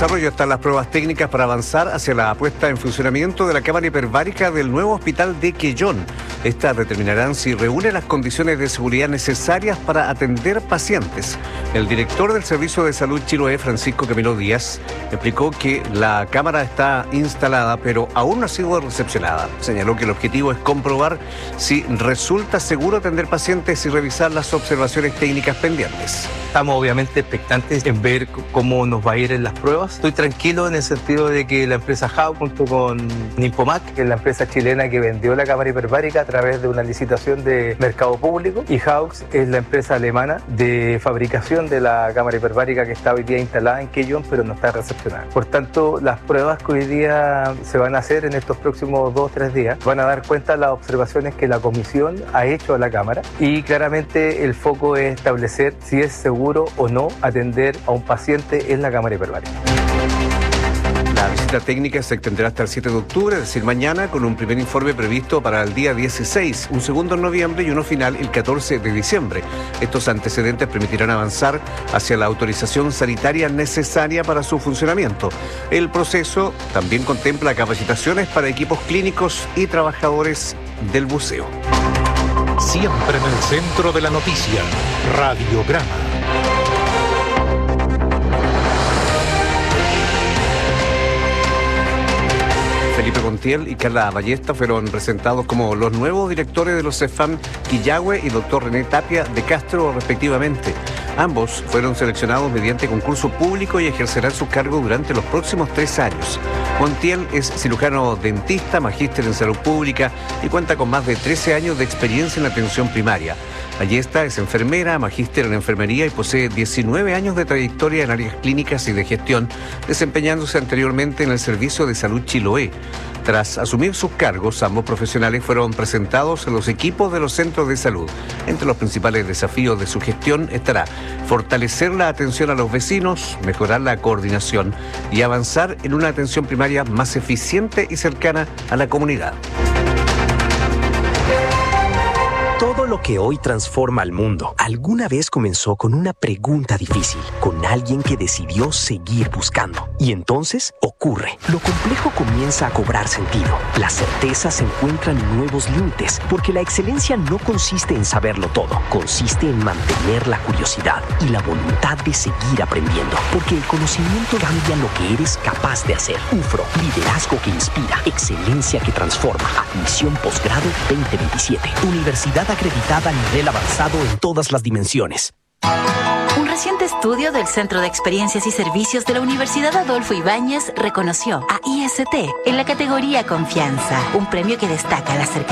desarrollo están las pruebas técnicas para avanzar hacia la puesta en funcionamiento de la cámara hiperbárica del nuevo hospital de Quellón. Estas determinarán si reúne las condiciones de seguridad necesarias para atender pacientes. El director del Servicio de Salud Chiloé, Francisco Camilo Díaz, explicó que la cámara está instalada, pero aún no ha sido recepcionada. Señaló que el objetivo es comprobar si resulta seguro atender pacientes y revisar las observaciones técnicas pendientes. Estamos obviamente expectantes en ver cómo nos va a ir en las pruebas. Estoy tranquilo en el sentido de que la empresa Hauck, junto con Nymphomac, que es la empresa chilena que vendió la cámara hiperbárica a través de una licitación de mercado público, y Hauck es la empresa alemana de fabricación de la cámara hiperbárica que está hoy día instalada en Quellón, pero no está recepcionada. Por tanto, las pruebas que hoy día se van a hacer en estos próximos 2 o 3 días van a dar cuenta de las observaciones que la comisión ha hecho a la cámara, y claramente el foco es establecer si es seguro o no atender a un paciente en la cámara hiperbárica. La visita técnica se extenderá hasta el 7 de octubre, es decir, mañana, con un primer informe previsto para el día 16, un segundo en noviembre y uno final el 14 de diciembre. Estos antecedentes permitirán avanzar hacia la autorización sanitaria necesaria para su funcionamiento. El proceso también contempla capacitaciones para equipos clínicos y trabajadores del buceo. Siempre en el centro de la noticia, Radiograma. Felipe Montiel y Carla Ballesta fueron presentados como los nuevos directores de los CEFAM Quillahue y Dr. René Tapia de Castro, respectivamente. Ambos fueron seleccionados mediante concurso público y ejercerán sus cargos durante los próximos 3 años. Montiel es cirujano dentista, magíster en salud pública y cuenta con más de 13 años de experiencia en atención primaria. Ballesta es enfermera, magíster en enfermería y posee 19 años de trayectoria en áreas clínicas y de gestión, desempeñándose anteriormente en el Servicio de Salud Chiloé. Tras asumir sus cargos, ambos profesionales fueron presentados a los equipos de los centros de salud. Entre los principales desafíos de su gestión estará fortalecer la atención a los vecinos, mejorar la coordinación y avanzar en una atención primaria más eficiente y cercana a la comunidad. Todo lo que hoy transforma al mundo alguna vez comenzó con una pregunta difícil, con alguien que decidió seguir buscando. Y entonces ocurre. Lo complejo comienza a cobrar sentido. Las certezas encuentran nuevos límites, porque la excelencia no consiste en saberlo todo, consiste en mantener la curiosidad y la voluntad de seguir aprendiendo, porque el conocimiento cambia lo que eres capaz de hacer. UFRO, liderazgo que inspira, excelencia que transforma. Admisión posgrado 2027. Universidad acreditada a nivel avanzado en todas las dimensiones. Un reciente estudio del Centro de Experiencias y Servicios de la Universidad Adolfo Ibáñez reconoció a IST en la categoría Confianza, un premio que destaca la cercanía